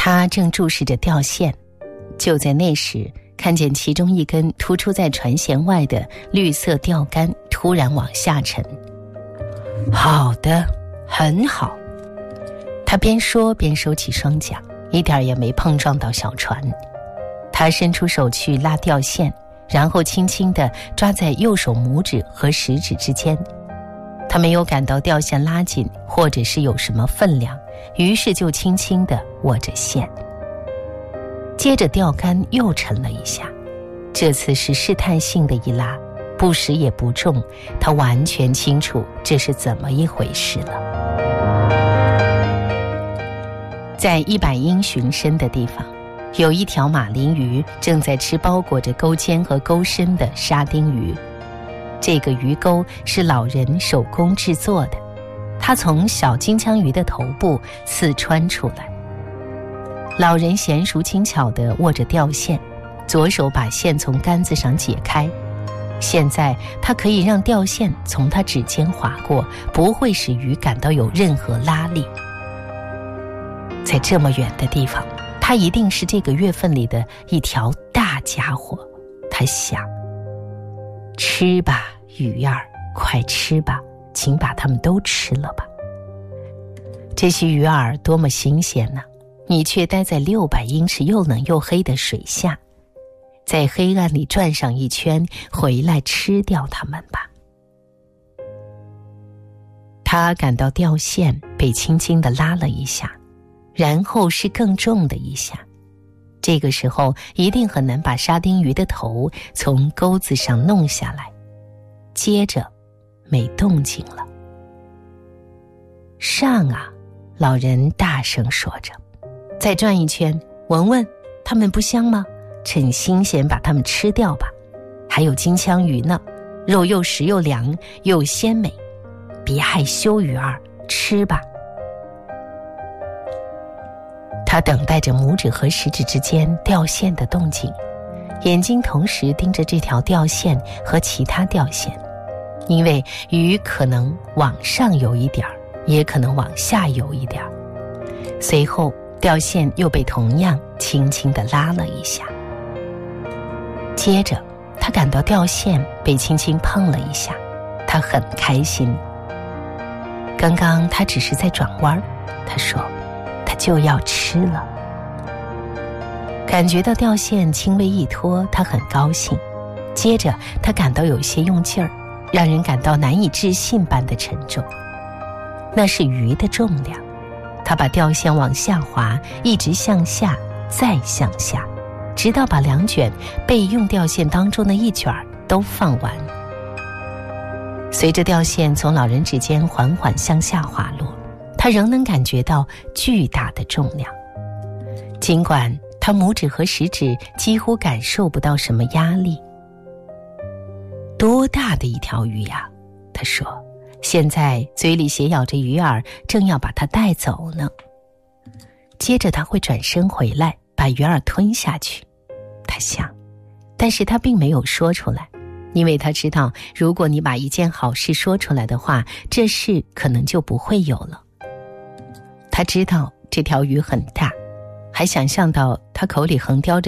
他正注视着钓线，就在那时，看见其中一根突出在船舷外的绿色钓竿突然往下沉。好的，很好。他边说边收起双桨，一点也没碰撞到小船。他伸出手去拉钓线，然后轻轻地抓在右手拇指和食指之间。他没有感到钓线拉紧或者是有什么分量，于是就轻轻地握着线。接着钓竿又沉了一下，这次是试探性的一拉，不时也不重，他完全清楚这是怎么一回事了。在100英寻深的地方，有一条马林鱼正在吃包裹着钩尖和钩身的沙丁鱼。这个鱼钩是老人手工制作的，它从小金枪鱼的头部刺穿出来。老人娴熟轻巧地握着钓线，左手把线从杆子上解开。现在他可以让钓线从他指尖划过，不会使鱼感到有任何拉力。在这么远的地方，他一定是这个月份里的一条大家伙，他想。吃吧，鱼儿，快吃吧，请把它们都吃了吧。这些鱼儿多么新鲜呢！你却待在600英尺又冷又黑的水下，在黑暗里转上一圈，回来吃掉它们吧。他感到钓线被轻轻地拉了一下，然后是更重的一下。这个时候一定很难把沙丁鱼的头从钩子上弄下来。接着没动静了。上啊，老人大声说着，再转一圈，闻闻，它们不香吗？趁新鲜把它们吃掉吧。还有金枪鱼呢，肉又实又凉又鲜美。别害羞，鱼儿，吃吧。他等待着拇指和食指之间钓线的动静，眼睛同时盯着这条钓线和其他钓线，因为鱼可能往上游一点，也可能往下游一点。随后钓线又被同样轻轻地拉了一下。接着他感到钓线被轻轻碰了一下，他很开心。刚刚他只是在转弯，他说他就要吃了。感觉到钓线轻微一拖，他很高兴。接着他感到有些用劲儿，让人感到难以置信般的沉重。那是鱼的重量。他把钓线往下滑，一直向下，再向下，直到把2卷备用钓线当中的1卷都放完。随着钓线从老人指尖缓缓向下滑落，他仍能感觉到巨大的重量。尽管他拇指和食指几乎感受不到什么压力。多大的一条鱼呀，他说，现在嘴里斜咬着鱼饵，正要把它带走呢。接着他会转身回来，把鱼饵吞下去，他想。但是他并没有说出来，因为他知道，如果你把一件好事说出来的话，这事可能就不会有了。他知道这条鱼很大，还想象到他口里横叼着